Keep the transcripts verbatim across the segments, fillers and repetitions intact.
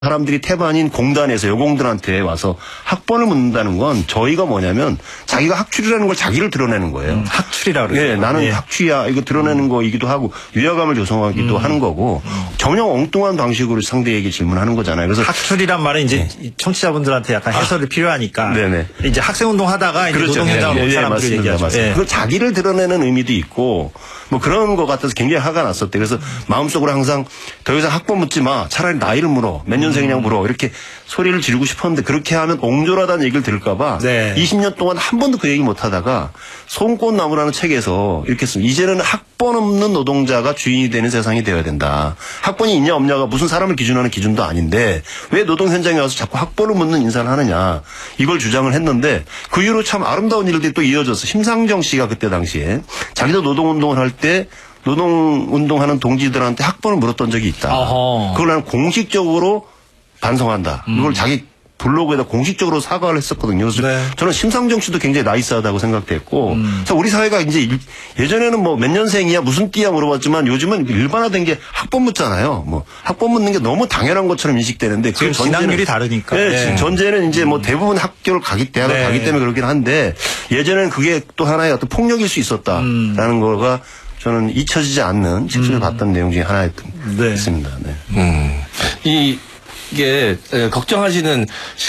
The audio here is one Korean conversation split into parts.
사람들이 태반인 공단에서 여공들한테 와서 학번을 묻는다는 건 저희가 뭐냐면 자기가 학출이라는 걸 자기를 드러내는 거예요. 음, 학출이라고 그러죠. 네, 나는 예. 학출이야. 이거 드러내는 음. 거이기도 하고 위화감을 조성하기도 음. 하는 거고 음. 전혀 엉뚱한 방식으로 상대에게 질문하는 거잖아요. 그래서 학출이란 말은 이제 네. 청취자분들한테 약간 해설이 아. 필요하니까 네네. 이제 학생운동 하다가 이제 그렇죠. 노동현장을 온 네, 사람들이 네, 얘기하죠. 맞습니다. 네. 그 자기를 드러내는 의미도 있고 뭐 그런 것 같아서 굉장히 화가 났었대. 그래서 음. 마음속으로 항상 더 이상 학번 묻지 마. 차라리 나이를 물어. 몇 년생이냐고 물어. 이렇게 소리를 지르고 싶었는데 그렇게 하면 옹졸하다는 얘기를 들을까 봐 네. 이십 년 동안 한 번도 그 얘기 못 하다가 손꽃나무라는 책에서 이렇게 씁니다. 이제는 학번 없는 노동자가 주인이 되는 세상이 되어야 된다. 학번이 있냐 없냐가 무슨 사람을 기준하는 기준도 아닌데 왜 노동 현장에 와서 자꾸 학번을 묻는 인사를 하느냐. 이걸 주장을 했는데 그 이후로 참 아름다운 일들이 또 이어졌어. 심상정 씨가 그때 당시에 자기도 노동운동을 할 때 노동운동하는 동지들한테 학번을 물었던 적이 있다. 어허. 그걸 나는 공식적으로 반성한다. 음. 이걸 자기 블로그에다 공식적으로 사과를 했었거든요. 그래서 네. 저는 심상정 씨도 굉장히 나이스하다고 생각됐고, 음. 그래서 우리 사회가 이제 예전에는 뭐 몇 년생이야 무슨 띠야 물어봤지만 요즘은 일반화된 게 학번 묻잖아요. 뭐 학번 묻는 게 너무 당연한 것처럼 인식되는데 지금 진학률이 다르니까. 네, 네. 전제는 이제 뭐 대부분 학교를 가기 대학을 네. 가기 때문에 그렇긴 한데 예전에는 그게 또 하나의 어떤 폭력일 수 있었다라는 음. 거가 저는 잊혀지지 않는 책에서 음. 봤던 내용 중에 하나였습니다. 네. 네. 음. 이 이게 걱정하시는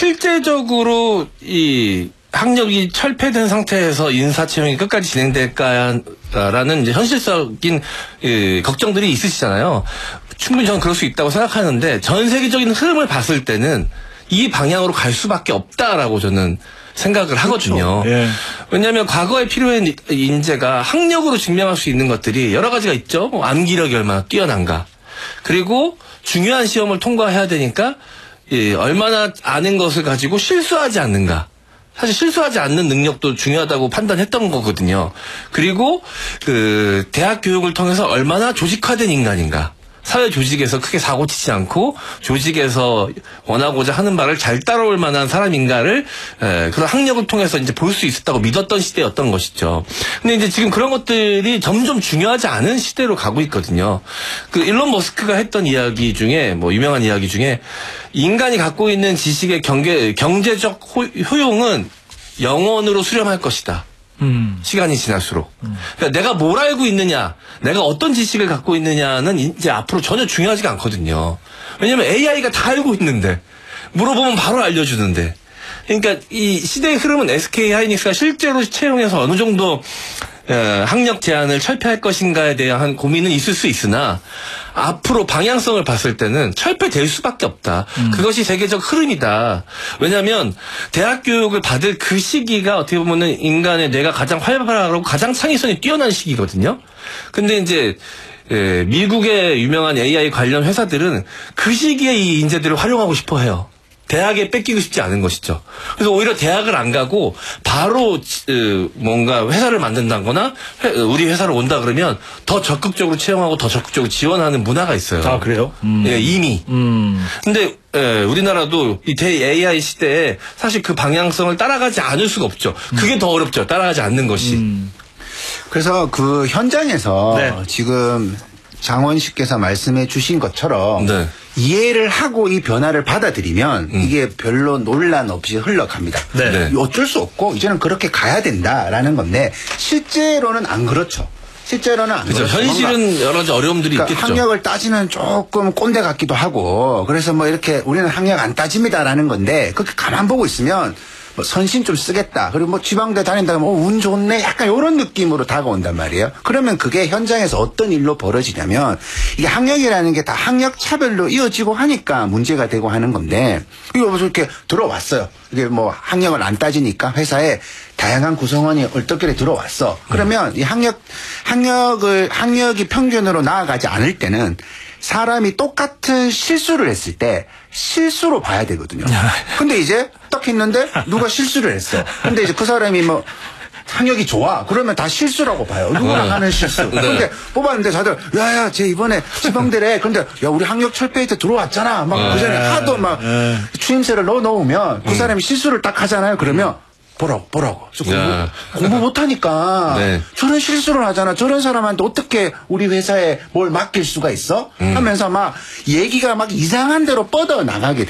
실제적으로 이 학력이 철폐된 상태에서 인사채용이 끝까지 진행될까라는 이제 현실적인 걱정들이 있으시잖아요. 충분히 저는 그럴 수 있다고 생각하는데 전 세계적인 흐름을 봤을 때는 이 방향으로 갈 수밖에 없다라고 저는 생각을 하거든요. 그렇죠. 예. 왜냐하면 과거에 필요한 인재가 학력으로 증명할 수 있는 것들이 여러 가지가 있죠. 뭐 암기력이 얼마나 뛰어난가. 그리고 중요한 시험을 통과해야 되니까 예, 얼마나 아는 것을 가지고 실수하지 않는가. 사실 실수하지 않는 능력도 중요하다고 판단했던 거거든요. 그리고 그 대학 교육을 통해서 얼마나 조직화된 인간인가. 사회 조직에서 크게 사고 치지 않고 조직에서 원하고자 하는 바를 잘 따라올 만한 사람인가를 에, 그런 학력을 통해서 이제 볼 수 있었다고 믿었던 시대였던 것이죠. 근데 이제 지금 그런 것들이 점점 중요하지 않은 시대로 가고 있거든요. 그 일론 머스크가 했던 이야기 중에 뭐 유명한 이야기 중에 인간이 갖고 있는 지식의 경계, 경제적 호, 효용은 영원으로 수렴할 것이다. 음. 시간이 지날수록. 음. 그러니까 내가 뭘 알고 있느냐, 내가 어떤 지식을 갖고 있느냐는 이제 앞으로 전혀 중요하지가 않거든요. 왜냐면 에이아이가 다 알고 있는데, 물어보면 바로 알려주는데. 그러니까 이 시대의 흐름은 에스케이 하이닉스가 실제로 채용해서 어느 정도 에, 학력 제한을 철폐할 것인가에 대한 고민은 있을 수 있으나 앞으로 방향성을 봤을 때는 철폐될 수밖에 없다. 음. 그것이 세계적 흐름이다. 왜냐하면 대학 교육을 받을 그 시기가 어떻게 보면은 인간의 뇌가 가장 활발하고 가장 창의성이 뛰어난 시기거든요. 근데 이제 에, 미국의 유명한 에이아이 관련 회사들은 그 시기에 이 인재들을 활용하고 싶어 해요. 대학에 뺏기고 싶지 않은 것이죠. 그래서 오히려 대학을 안 가고 바로 뭔가 회사를 만든다거나 우리 회사로 온다 그러면 더 적극적으로 채용하고 더 적극적으로 지원하는 문화가 있어요. 아, 그래요? 음. 예, 이미. 음. 근데 예, 우리나라도 이 대에이아이 시대에 사실 그 방향성을 따라가지 않을 수가 없죠. 그게 음. 더 어렵죠. 따라가지 않는 것이. 음. 그래서 그 현장에서 네. 지금 장원 씨께서 말씀해 주신 것처럼 네. 이해를 하고 이 변화를 받아들이면 음. 이게 별로 논란 없이 흘러갑니다. 네. 어쩔 수 없고 이제는 그렇게 가야 된다라는 건데 실제로는 안 그렇죠. 실제로는 안 그렇죠. 그렇죠. 현실은 여러 가지 어려움들이 그러니까 있겠죠. 학력을 따지면 조금 꼰대 같기도 하고 그래서 뭐 이렇게 우리는 학력 안 따집니다라는 건데 그렇게 가만 보고 있으면 뭐 선심 좀 쓰겠다. 그리고 뭐 지방대 다닌다 그러면 어, 운 좋네. 약간 이런 느낌으로 다가온단 말이에요. 그러면 그게 현장에서 어떤 일로 벌어지냐면 이게 학력이라는 게 다 학력 차별로 이어지고 하니까 문제가 되고 하는 건데 이거 무슨 이렇게 들어왔어요. 이게 뭐 학력을 안 따지니까 회사에 다양한 구성원이 얼떨결에 들어왔어. 그러면 이 학력 학력을 학력이 평균으로 나아가지 않을 때는 사람이 똑같은 실수를 했을 때 실수로 봐야 되거든요. 근데 이제 딱 했는데 누가 실수를 했어. 근데 이제 그 사람이 뭐 학력이 좋아. 그러면 다 실수라고 봐요. 누구나 하는 실수. 근데 뽑았는데 다들 야야 쟤 이번에 지방대래. 근데 야 우리 학력 철폐 때 들어왔잖아. 막 그전에 하도 막 추임새를 넣어 놓으면 그 사람이 실수를 딱 하잖아요. 그러면 보라고 보라고. 공부, 야. 공부 못하니까 네. 저런 실수를 하잖아. 저런 사람한테 어떻게 우리 회사에 뭘 맡길 수가 있어? 음. 하면서 막 얘기가 막 이상한 대로 뻗어 나가게 돼.